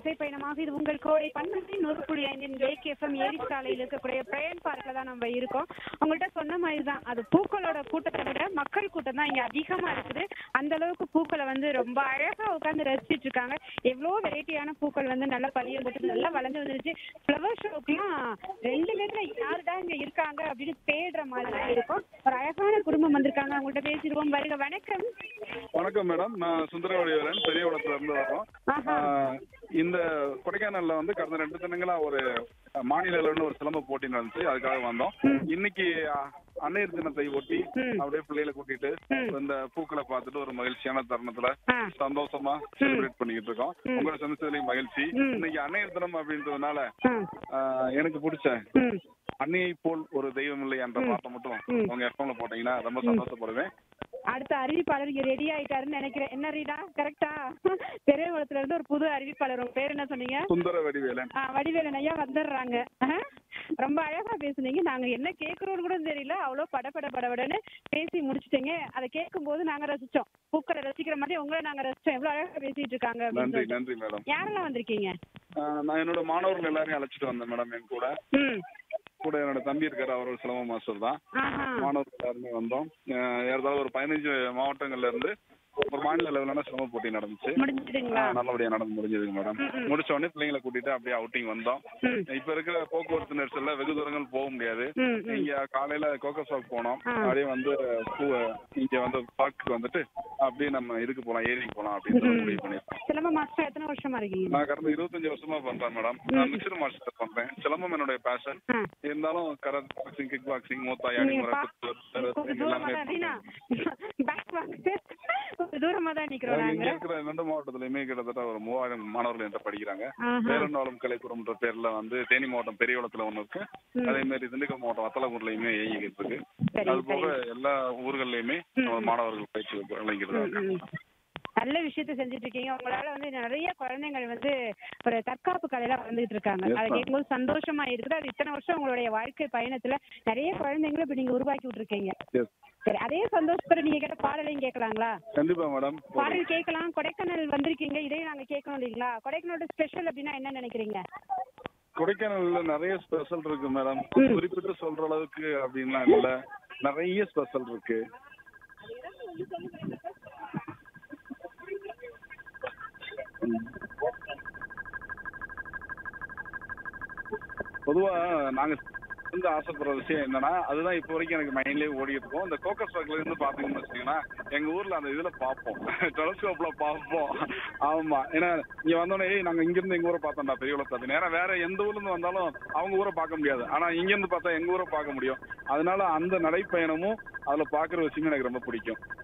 இசை பயணமாக இது உங்கள் கோடை 12.5 வேக்.எஃப்.எம் ஏரி சாலையில் இருக்கக்கூடிய பிரயன் பார்க்ல தான் நம்ம இருக்கோம். உங்கள்கிட்ட சொன்ன மாதிரி தான், அது பூக்களோட கூட்டத்தை விட மக்கள் கூட்டம் தான் இங்க அதிகமா இருக்குது. அந்த அளவுக்கு பூக்களை வந்து ரொம்ப அழகா உட்காந்து ரசிச்சிட்டு இருக்காங்க. எவ்வளோ வெரைட்டியான பூக்கள் வந்து நல்லா பழியம் போட்டு நல்லா வளர்ந்து வந்துருச்சு. ஃப்ளவர் ஷோக்கெல்லாம் 2 பேர்ல யாருதான் இங்க இருக்காங்க அப்படின்னு தேடுற மாதிரி தான் இருக்கும். ஒரு அழகான குடும்பம் வந்திருக்காங்க, அவங்கள்ட்ட பேசிடுவோம். வருக. வணக்கம். வணக்கம் மேடம், நான் சுந்தரவடிவேலன், பெரியகுளத்துல இருந்து வரோம். இந்த கொடைக்கானல்ல வந்து கடந்த 2 தினங்களா ஒரு மாநில அளவுல ஒரு சிலம்ப போட்டி நடந்துச்சு, அதுக்காக வந்தோம். இன்னைக்கு அன்னையர் தினத்தை ஒட்டி அப்படியே பிள்ளைகளை கூட்டிட்டு இந்த பூக்களை பார்த்துட்டு ஒரு மகிழ்ச்சியான தருணத்துல சந்தோஷமா செலிப்ரேட் பண்ணிக்கிட்டு இருக்கோம். உங்களை சந்திச்சதுலயும் மகிழ்ச்சி. இன்னைக்கு அன்னையர் தினம் அப்படின்றதுனால எனக்கு பிடிச்ச அன்னையை போல் ஒரு தெய்வம் இல்லை என்ற பாட்டை மட்டும் உங்க எஃப்எம்ல போட்டீங்கன்னா ரொம்ப சந்தோஷப்படுவேன். அடுத்த அறிவிப்பாளர் இங்க ரெடி ஆயிட்டாருன்னு நினைக்கிறேன். என்ன ரீடா, கரெக்டா? பெரியகுளத்துல இருந்து ஒரு புது அறிவிப்பாளர், உங்க பேர் என்ன சொன்னீங்க? சுந்தர வடிவேலன். வடிவேலன் ஐயா வந்துடுறாங்க. ரொம்ப அழகா பேசுனீங்க. நாங்க என்ன கேட்கறோம்னு கூட தெரியல, அவ்வளவு படபடன்னு பேசி முடிச்சிட்டீங்க. அதை கேட்கும் போது நாங்க ரசிச்சோம். பூக்களை ரசிக்கிற மாதிரி உங்களை நாங்க ரசிச்சோம். எவ்வளவு அழகா பேசிட்டு இருக்காங்க. நன்றி நன்றி மேடம். யாரெல்லாம் வந்திருக்கீங்க? நான் என்னோட மாணவர்கள் எல்லாரையும் அழைச்சிட்டு வந்தேன் மேடம். என் கூட என்னோட தம்பி இருக்காரு, அவர் ஒரு சிலம்ப மாஸ்டர் தான். மாணவர்கள் எல்லாருமே வந்தோம். ஏதாவது ஒரு 15 மாவட்டங்கள்ல இருந்து ஒரு மாநில அளவிலான சிலம்ப போட்டி நடந்துச்சு. நல்லபடியா நடந்து முடிஞ்சதுங்க மேடம். முடிச்ச உடனே பிள்ளைங்களை கூட்டிட்டு அப்படியே அவுட்டிங் வந்தோம். இப்ப இருக்கிற போக்குவரத்து நெரிசல்ல வெகு தூரங்கள் போக முடியாது. இங்க காலையில கோக்கஸ் வாக் போனோம். அப்படியே வந்து இங்க வந்து பார்க்கு வந்துட்டு அப்படியே நம்ம இதுக்கு போலாம், ஏரிக்கு போலாம் அப்படின்னு முடிவு பண்ணிருக்கோம். சிலம்ப மாஸ்டர் எத்தனை வருஷமா இருக்கீங்க? நான் கடந்த 25 வருஷமா பண்றேன் மேடம். நான் மிக்சர் மாஸ்டர் பண்றேன். சிலம்பம் என்னுடைய பேஷன். இருந்தாலும் கராத்தே, பாக்ஸிங், கிக் பாக்ஸிங், மூத்தா, யானி முறை, தூரமா தான் நிக்கிறோம். இங்க இருக்கிற 2 மாவட்டத்திலயுமே கிட்டத்தட்ட ஒரு 3000 மாணவர்கள் என்ற படிக்கிறாங்க. பேரண்டாலும் கலைக்கூடம்ன்ற பேர்ல வந்து தேனி மாவட்டம் பெரியகுளத்துல ஒண்ணு இருக்கு. அதே மாதிரி திண்டுக்கல் மாவட்டம் வத்தலகுண்டுலயுமே இயங்கிட்டு இருக்கு. அது போக எல்லா ஊர்கள்லயுமே மாணவர்கள் பயிற்சி வழங்கிட்டு நல்ல விஷயத்த செஞ்சுட்டு இருக்கீங்க. உங்களால வந்து நிறைய குழந்தைகள் வந்து ஒரு தற்காப்பு கலையில வளர்ந்துட்டு இருக்காங்க. அதை கேட்கும்போது சந்தோஷமா இருக்குது. அது இத்தனை வருஷம் உங்களுடைய வாழ்க்கை பயணத்துல நிறைய குழந்தைங்களை இப்ப நீங்க உருவாக்கி விட்டுருக்கீங்க. சரி, அதே சந்தோஷத்துல நீங்க கேட்ட பாடலையும் கேட்கலாங்களா? கண்டிப்பா மேடம், பாடல் கேட்கலாம். கொடைக்கானல் வந்திருக்கீங்க, இதையும் நாங்க கேட்கணும் இல்லைங்களா? கொடைக்கானலோட ஸ்பெஷல் அப்படின்னா என்ன நினைக்கிறீங்க? கொடைக்கானல்ல நிறைய ஸ்பெஷல் இருக்கு மேடம். குறிப்பிட்டு சொல்ற அளவுக்கு அப்படின்னா இல்ல, நிறைய ஸ்பெஷல் இருக்கு. பொதுவா நாங்க வந்து ஆசைப்படுற விஷயம் என்னன்னா, அதுதான் இப்போ வரைக்கும் எனக்கு மைண்ட்லயே ஓடிட்டு இருக்கும். இந்த கோக்கஸ் வாக்ல இருந்து பாத்தீங்கன்னு வச்சுக்கீங்கன்னா, எங்க ஊர்ல அந்த இதுல பார்ப்போம், டெலஸ்கோப்ல பார்ப்போம். ஆமா, ஏன்னா இங்க வந்தோடனே நாங்க இங்க இருந்து எங்க ஊரை பார்த்தோம்டா பெரியகுளத்துல. அது நேரம் வேற எந்த ஊர்ல இருந்து வந்தாலும் அவங்க ஊரை பார்க்க முடியாது. ஆனா இங்க இருந்து பார்த்தா எங்க ஊரை பார்க்க முடியும். அதனால அந்த நடைப்பயணமும் அதுல பாக்குற விஷயமும் எனக்கு ரொம்ப பிடிக்கும்.